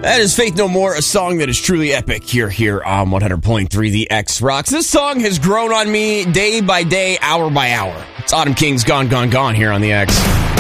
That is Faith No More, a song that is truly epic here on 100.3 The X Rocks. This song has grown on me day by day, hour by hour. It's Autumn King's Gone, Gone, Gone here on The X.